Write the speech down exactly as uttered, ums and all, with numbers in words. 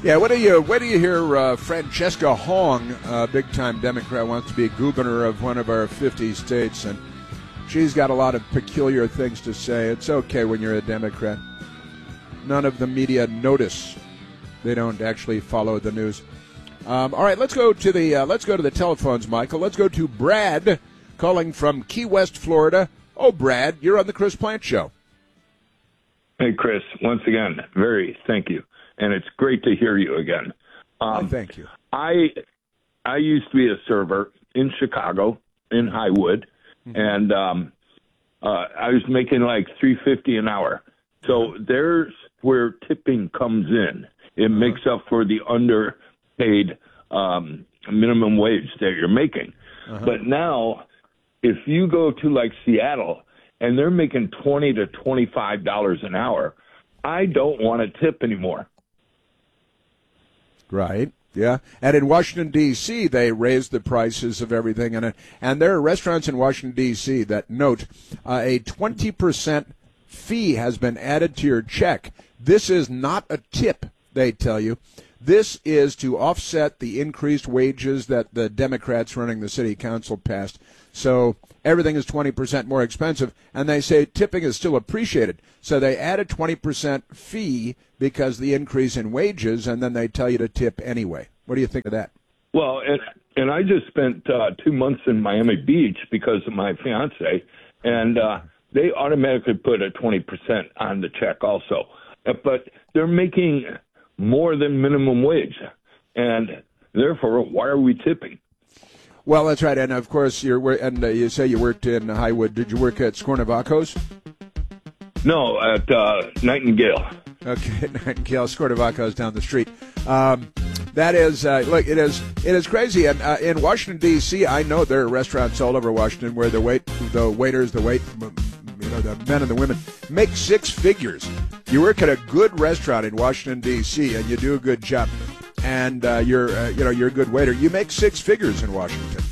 Yeah, what do you what do you hear? Uh, Francesca Hong, a big-time Democrat, wants to be governor of one of our fifty states, and she's got a lot of peculiar things to say. It's okay when you're a Democrat. None of the media notice. They don't actually follow the news. Um, all right, let's go to the uh, let's go to the telephones, Michael. Let's go to Brad, calling from Key West, Florida. Oh, Brad, you're on the Chris Plant Show. Hey, Chris. Once again, very thank you. And it's great to hear you again. Um, oh, thank you. I I used to be a server in Chicago, in Highwood, mm-hmm. and um, uh, I was making like three fifty an hour. So there's where tipping comes in. It uh-huh. makes up for the underpaid um, minimum wage that you're making. Uh-huh. But now, if you go to like Seattle and they're making twenty to twenty-five dollars an hour, I don't want to tip anymore. Right, yeah. And in Washington, D C, they raised the prices of everything. And, and there are restaurants in Washington, D C that note uh, a twenty percent fee has been added to your check. This is not a tip, they tell you. This is to offset the increased wages that the Democrats running the city council passed. So everything is twenty percent more expensive, and they say tipping is still appreciated. So they add a twenty percent fee because the increase in wages, and then they tell you to tip anyway. What do you think of that? Well, and, and I just spent uh, two months in Miami Beach because of my fiance, and uh, they automatically put a twenty percent on the check also. But they're making more than minimum wage, and therefore, why are we tipping? Well, that's right, and of course, you're and uh, you say you worked in Highwood. Did you work at Scornavacos? No, at uh, Nightingale. Okay, Nightingale, Scornavacos down the street. Um, that is, uh, look, it is it is crazy. And uh, in Washington D C, I know there are restaurants all over Washington where the wait the waiters, the wait, you know, the men and the women make six figures. You work at a good restaurant in Washington D C, and you do a good job. And uh, you're, uh, you know, you're a good waiter. You make six figures in Washington.